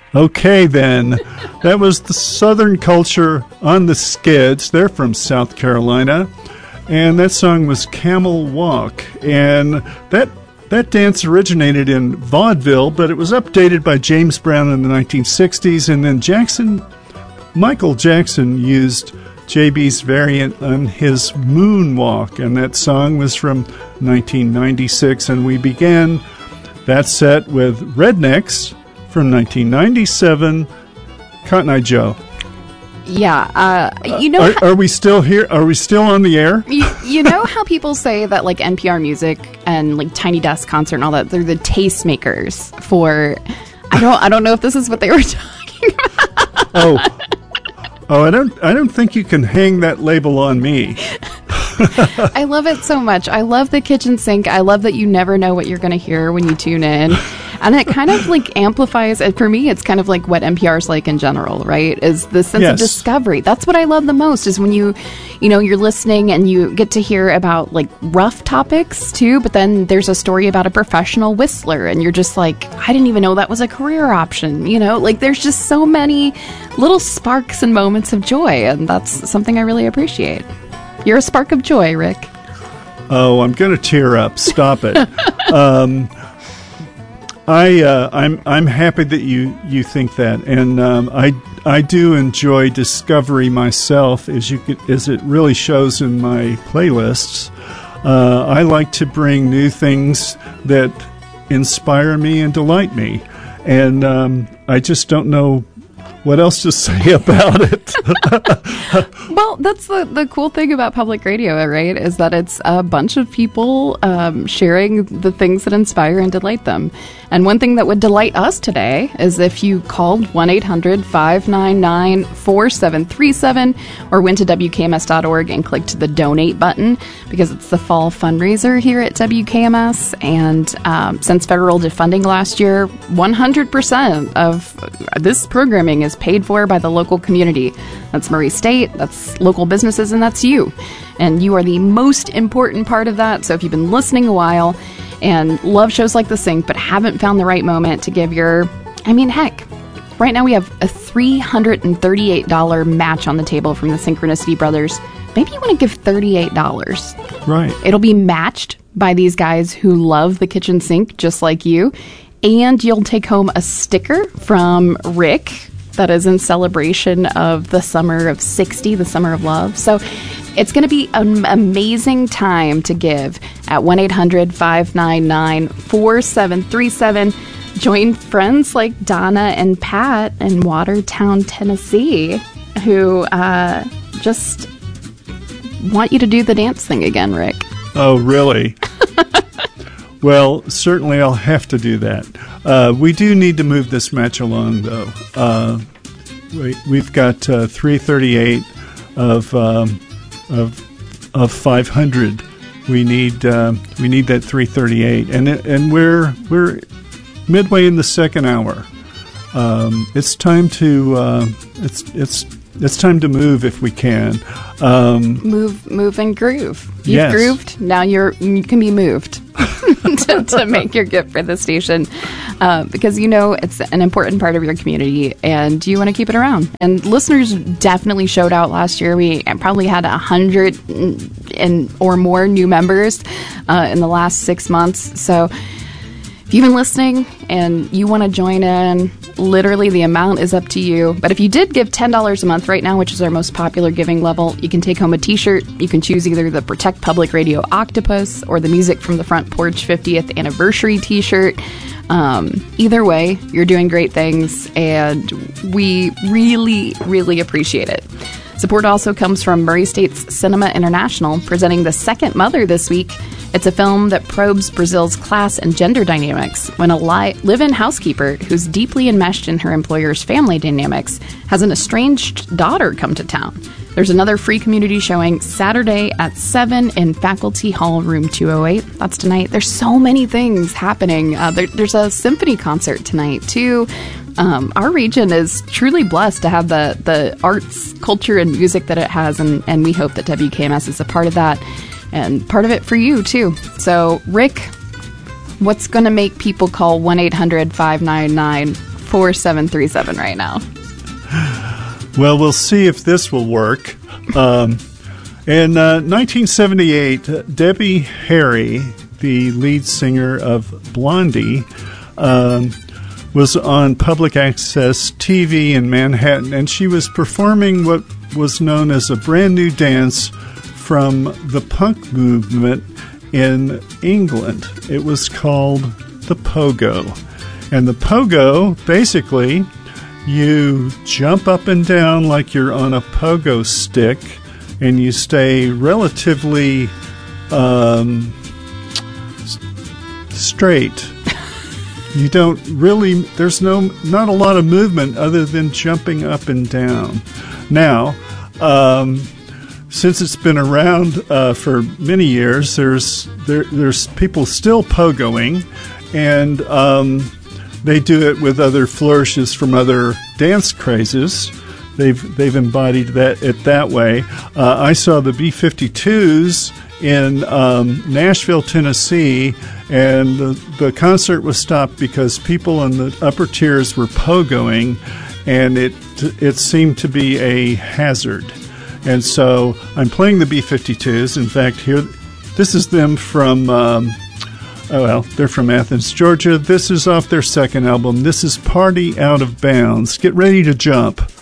Okay, then. That was the Southern Culture on the Skids. They're from South Carolina. And that song was Camel Walk. And that dance originated in vaudeville, but it was updated by James Brown in the 1960s. And then Michael Jackson used JB's variant on his Moonwalk. And that song was from 1996. And we began that set with Rednecks from 1997, Cotton Eye Joe. Yeah, Are we still here? Are we still on the air? You know how people say that like NPR Music and like Tiny Desk Concert and all that, they're the tastemakers for. I don't know if this is what they were talking about. Oh, I don't think you can hang that label on me. I love it so much. I love the kitchen sink. I love that you never know what you're going to hear when you tune in. And it kind of like amplifies, and for me, it's kind of like what NPR is like in general, right? Is the sense of discovery. That's what I love the most, is when you're listening and you get to hear about like rough topics too, but then there's a story about a professional whistler and you're just like, I didn't even know that was a career option, like there's just so many little sparks and moments of joy, and that's something I really appreciate. You're a spark of joy, Rick. Oh, I'm going to tear up. Stop it. I'm happy that you think that, and I do enjoy discovery myself, as it really shows in my playlists. I like to bring new things that inspire me and delight me, and I just don't know what else to say about it. Well, that's the cool thing about public radio, right? Is that it's a bunch of people sharing the things that inspire and delight them. And one thing that would delight us today is if you called 1-800-599-4737 or went to WKMS.org and clicked the donate button, because it's the fall fundraiser here at WKMS. And since federal defunding last year, 100% of this programming is paid for by the local community. That's Murray State, that's local businesses, and that's you. And you are the most important part of that. So if you've been listening a while and love shows like The Sync but haven't found the right moment to give heck, right now we have a $338 match on the table from the Synchronicity Brothers. Maybe you want to give $38. Right. It'll be matched by these guys who love the kitchen sink just like you. And you'll take home a sticker from Rick that is in celebration of the summer of 60, the summer of love. So it's going to be an amazing time to give at 1-800-599-4737. Join friends like Donna and Pat in Watertown, Tennessee, who just want you to do the dance thing again, Rick. Oh, really? Well, certainly I'll have to do that. We do need to move this match along, though. We've got 338 of 500. We need that 338, and we're midway in the second hour. It's time to it's time to move if we can. Move and groove. You've grooved. Now you can be moved to make your gift for the station, because it's an important part of your community and you want to keep it around. And listeners definitely showed out last year. We probably had 100 or more new members in the last 6 months. So if you've been listening and you want to join in, literally the amount is up to you. But if you did give $10 a month right now, which is our most popular giving level, you can take home a t-shirt. You can choose either the Protect Public Radio Octopus or the Music from the Front Porch 50th Anniversary t-shirt. Either way, you're doing great things, and we really, really appreciate it. Support also comes from Murray State's Cinema International, presenting The Second Mother this week. It's a film that probes Brazil's class and gender dynamics when a live-in housekeeper who's deeply enmeshed in her employer's family dynamics has an estranged daughter come to town. There's another free community showing Saturday at 7 in Faculty Hall, room 208. That's tonight. There's so many things happening. There's a symphony concert tonight, too. Our region is truly blessed to have the arts, culture, and music that it has, and we hope that WKMS is a part of that, and part of it for you, too. So, Rick, what's going to make people call 1-800-599 4737 right now. Well, we'll see if this will work. In 1978, Debbie Harry, the lead singer of Blondie, was on public access TV in Manhattan, and she was performing what was known as a brand new dance from the punk movement in England. It was called the pogo. And the pogo, basically, you jump up and down like you're on a pogo stick, and you stay relatively straight. You don't really, there's not a lot of movement other than jumping up and down. Now, since it's been around for many years, there's people still pogoing, and they do it with other flourishes from other dance crazes. They've embodied it that way. I saw the B-52s in Nashville, Tennessee, and the concert was stopped because people in the upper tiers were pogoing, and it seemed to be a hazard. And so I'm playing the B-52s. In fact, here, this is them from, they're from Athens, Georgia. This is off their second album. This is Party Out of Bounds. Get ready to jump.